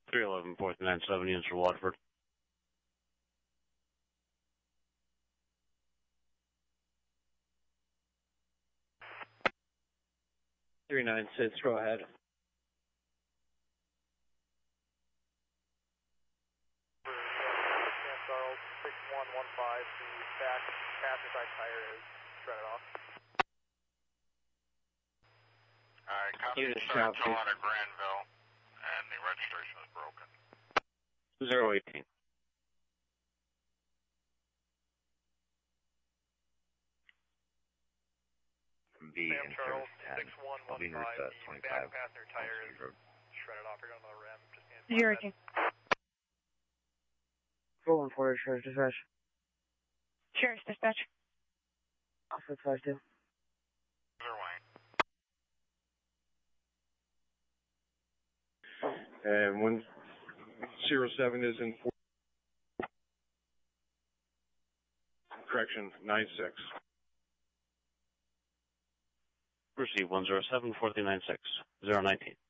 311 4970 units for Waterford. Three 9-6, go ahead. Charles 6115, the back passenger side tire is shredded off. Alright, copy Unit Sergeant copy. out of Granville, and the registration is broken. 018. B Sam and Charles service 10. I'll be 6115, north at the 25. back passenger tire is Road. shredded off. You're going to the rim. Just need to 018. 414, Sheriff's Dispatch. Sheriff's Dispatch. Alpha 52. Either way. And 107 is in correction, 96. Receive 107 4396 019.